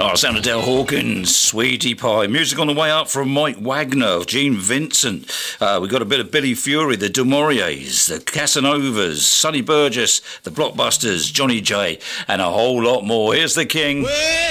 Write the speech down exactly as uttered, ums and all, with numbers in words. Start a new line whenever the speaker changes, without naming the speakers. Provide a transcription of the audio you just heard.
Oh, sound of Dale Hawkins, Sweetie Pie. Music on the way up from Mike Wagner, Gene Vincent. Uh, we've got a bit of Billy Fury, the Du Mauriers, the Casanovas, Sonny Burgess, the Blockbusters, Johnny J, and a whole lot more. Here's the King. Well,